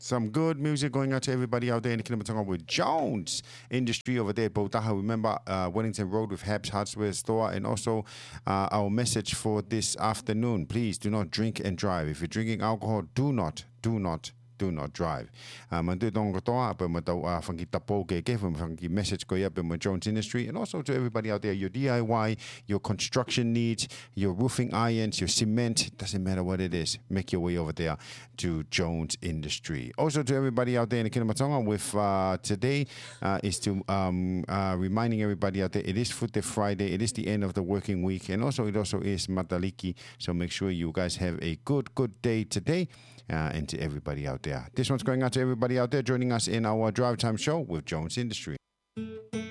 Some good music going out to everybody out there in the Kilimanjaro with Jones Industry over there at Botaha. Remember, Wellington Road with Habs Hardware Store. And also our message for this afternoon. Please do not drink and drive. If you're drinking alcohol, do not drive. Mandu dong toa apa matau fangi tapo ke fangi message ko ya pe Jones Industry, and also to everybody out there, your DIY, your construction needs, your roofing irons, your cement, doesn't matter what it is, make your way over there to Jones Industry. Also to everybody out there in the Kilimanjaro with today is to reminding everybody out there, it is Food Day Friday, it is the end of the working week, and also it also is Mataliki, so make sure you guys have a good day today. And to everybody out there. This one's going out to everybody out there joining us in our Drive Time show with Jones Industry.